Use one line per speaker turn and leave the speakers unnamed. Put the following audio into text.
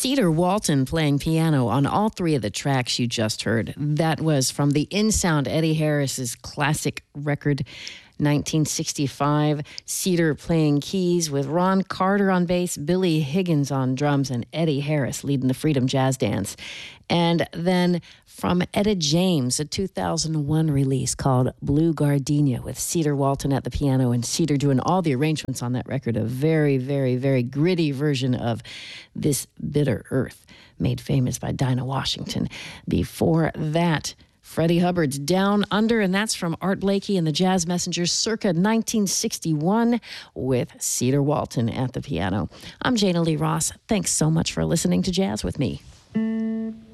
Cedar Walton playing piano on all three of the tracks you just heard. That was from the In Sound, Eddie Harris's classic record, 1965. Cedar playing keys with Ron Carter on bass, Billy Higgins on drums, and Eddie Harris leading the Freedom Jazz Dance. And then from Etta James, a 2001 release called Blue Gardenia with Cedar Walton at the piano and Cedar doing all the arrangements on that record. A very, very, very gritty version of This Bitter Earth, made famous by Dinah Washington. Before that, Freddie Hubbard's Down Under, and that's from Art Blakey and the Jazz Messengers circa 1961 with Cedar Walton at the piano. I'm Jana Lee Ross. Thanks so much for listening to Jazz with Me.